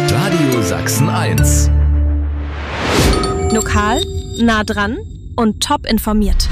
Radio Sachsen 1. Lokal, nah dran und top informiert.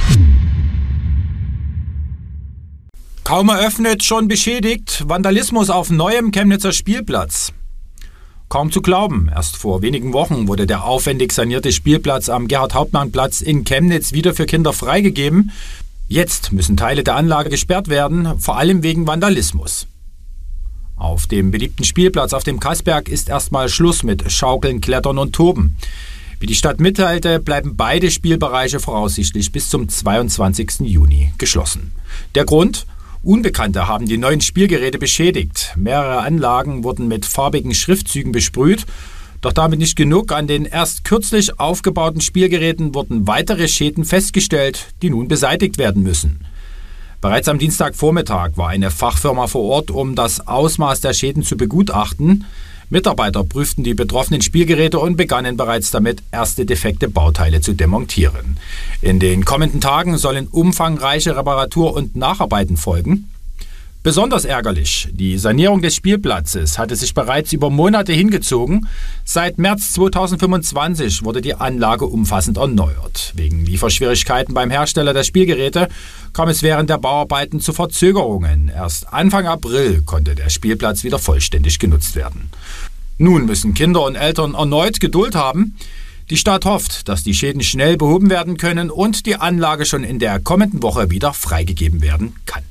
Kaum eröffnet, schon beschädigt. Vandalismus auf neuem Chemnitzer Spielplatz. Kaum zu glauben, erst vor wenigen Wochen wurde der aufwendig sanierte Spielplatz am Gerhard-Hauptmann-Platz in Chemnitz wieder für Kinder freigegeben. Jetzt müssen Teile der Anlage gesperrt werden, vor allem wegen Vandalismus. Auf dem beliebten Spielplatz auf dem Kassberg ist erstmal Schluss mit Schaukeln, Klettern und Toben. Wie die Stadt mitteilte, bleiben beide Spielbereiche voraussichtlich bis zum 22. Juni geschlossen. Der Grund? Unbekannte haben die neuen Spielgeräte beschädigt. Mehrere Anlagen wurden mit farbigen Schriftzügen besprüht. Doch damit nicht genug. An den erst kürzlich aufgebauten Spielgeräten wurden weitere Schäden festgestellt, die nun beseitigt werden müssen. Bereits am Dienstagvormittag war eine Fachfirma vor Ort, um das Ausmaß der Schäden zu begutachten. Mitarbeiter prüften die betroffenen Spielgeräte und begannen bereits damit, erste defekte Bauteile zu demontieren. In den kommenden Tagen sollen umfangreiche Reparatur- und Nacharbeiten folgen. Besonders ärgerlich, die Sanierung des Spielplatzes hatte sich bereits über Monate hingezogen. Seit März 2025 wurde die Anlage umfassend erneuert. Wegen Lieferschwierigkeiten beim Hersteller der Spielgeräte kam es während der Bauarbeiten zu Verzögerungen. Erst Anfang April konnte der Spielplatz wieder vollständig genutzt werden. Nun müssen Kinder und Eltern erneut Geduld haben. Die Stadt hofft, dass die Schäden schnell behoben werden können und die Anlage schon in der kommenden Woche wieder freigegeben werden kann.